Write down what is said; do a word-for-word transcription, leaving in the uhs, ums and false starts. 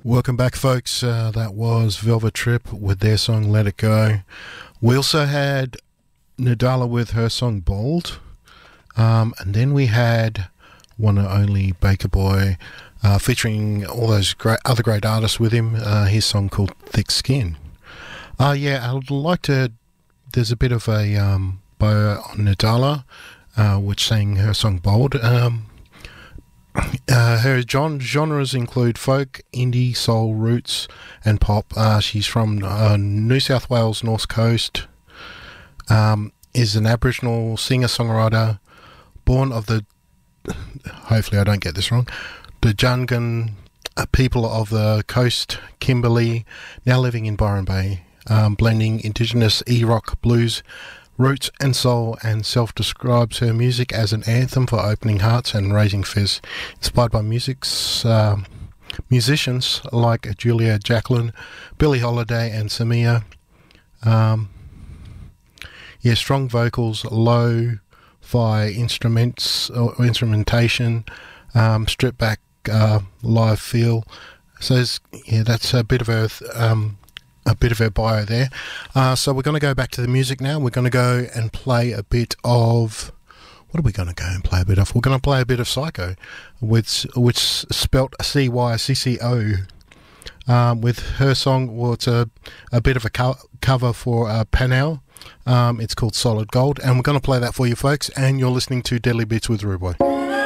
Welcome back, folks. Uh, that was Velvet Trip with their song Let It Go. We also had Nadala with her song Bold. Um, and then we had one and only Baker Boy uh, featuring all those great other great artists with him. Uh, his song called Thick Skin. Uh, yeah, I'd like to... There's a bit of a um, bio on Nadala, uh, which sang her song Bold. Um... Uh, her gen- genres include folk, indie, soul, roots, and pop. Uh, she's from uh, New South Wales, North Coast. Um, is an Aboriginal singer-songwriter, born of the, hopefully I don't get this wrong, the Jungan uh, people of the coast, Kimberley, now living in Byron Bay, um, blending Indigenous e-rock, blues, roots and soul, and self-describes her music as an anthem for opening hearts and raising fists. Inspired by music's um, musicians like Julia Jacqueline, Billie Holiday and Samia. Um, yeah, strong vocals, low-fi instruments or instrumentation, um, stripped back uh, live feel. So yeah, that's a bit of a um, a bit of her bio there. Uh, so we're going to go back to the music now. We're going to go and play a bit of... What are we going to go and play a bit of? We're going to play a bit of Psycho, which, which spelt C Y C C O. Um, with her song, well, it's a, a bit of a co- cover for uh, Panel. Um, it's called Solid Gold, and we're going to play that for you folks, and you're listening to Deadly Beats with Rude Boy.